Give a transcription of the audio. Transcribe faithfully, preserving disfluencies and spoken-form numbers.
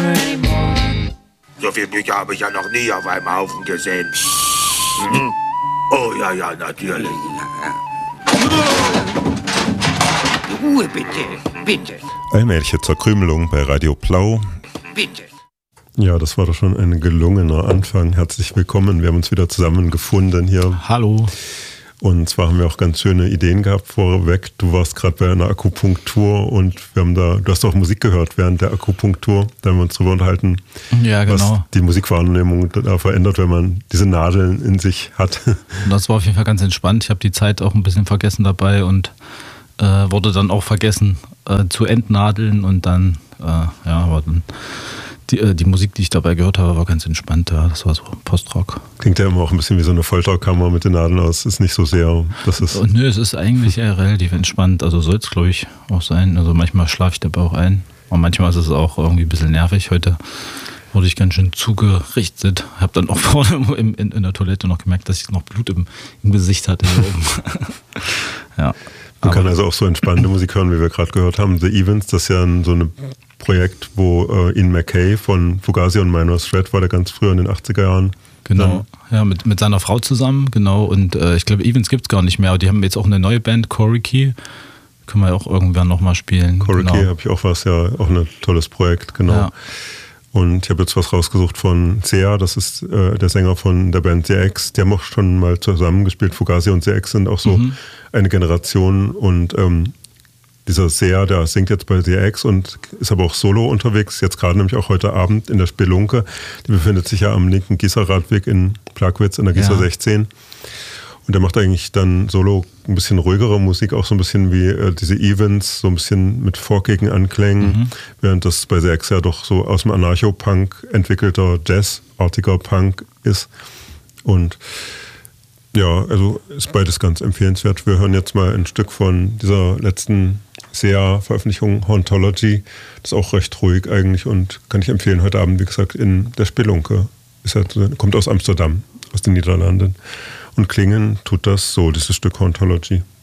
anymore. So viele Bücher habe ich ja noch nie auf einem Haufen gesehen. Mhm. Oh ja, ja, natürlich. Ruhe bitte, bitte. Allmähliche Zerkrümelung bei Radio Plau. Bitte. Ja, das war doch schon ein gelungener Anfang. Herzlich willkommen. Wir haben uns wieder zusammengefunden hier. Hallo. Und zwar haben wir auch ganz schöne Ideen gehabt vorweg. Du warst gerade bei einer Akupunktur und wir haben da, du hast auch Musik gehört während der Akupunktur. Da haben wir uns drüber unterhalten, ja, genau, was die Musikwahrnehmung da verändert, wenn man diese Nadeln in sich hat. Und das war auf jeden Fall ganz entspannt. Ich habe die Zeit auch ein bisschen vergessen dabei und äh, wurde dann auch vergessen äh, zu entnadeln und dann, äh, ja, war dann Die, die Musik, die ich dabei gehört habe, war ganz entspannt. Ja, das war so Postrock. Klingt ja immer auch ein bisschen wie so eine Folterkammer mit den Nadeln aus. Ist nicht so sehr. Das ist Und nö, es ist eigentlich eher relativ entspannt. Also soll es, glaube ich, auch sein. Also manchmal schlafe ich dabei auch ein. Und manchmal ist es auch irgendwie ein bisschen nervig. Heute wurde ich ganz schön zugerichtet. Habe dann auch vorne in, in, in der Toilette noch gemerkt, dass ich noch Blut im, im Gesicht hatte. Hier oben. Ja. Man kann also auch so entspannende Musik hören, wie wir gerade gehört haben. The Events, das ist ja ein, so ein Projekt, wo äh, Ian MacKaye von Fugazi und Minor Threat war der ganz früher in den achtziger Jahren. Genau, dann, ja, mit, mit seiner Frau zusammen, genau. Und äh, ich glaube, Events gibt es gar nicht mehr. Aber die haben jetzt auch eine neue Band, Corey Key. Können wir ja auch irgendwann nochmal spielen. Corey genau. Key habe ich auch was, ja, auch ein tolles Projekt, genau. Ja. Und ich habe jetzt was rausgesucht von Sea, das ist äh, der Sänger von der Band The X. Die haben auch schon mal zusammengespielt. Fugazi und The X sind auch so mhm. eine Generation. Und ähm, dieser Sea, der singt jetzt bei The X und ist aber auch solo unterwegs. Jetzt gerade nämlich auch heute Abend in der Spelunke. Die befindet sich ja am linken Gießerradweg in Plagwitz in der Gießer ja. sechzehn. Und der macht eigentlich dann solo ein bisschen ruhigere Musik, auch so ein bisschen wie äh, diese Events, so ein bisschen mit folkigen Anklängen, mhm. während das bei The X ja doch so aus dem Anarcho-Punk entwickelter Jazz-artiger Punk ist. Und ja, also ist beides ganz empfehlenswert. Wir hören jetzt mal ein Stück von dieser letzten S E A-Veröffentlichung, Hauntology. Das ist auch recht ruhig eigentlich und kann ich empfehlen heute Abend, wie gesagt, in der Spelunke. Ist halt, kommt aus Amsterdam, aus den Niederlanden. Und klingen tut das so, dieses Stück Hauntology.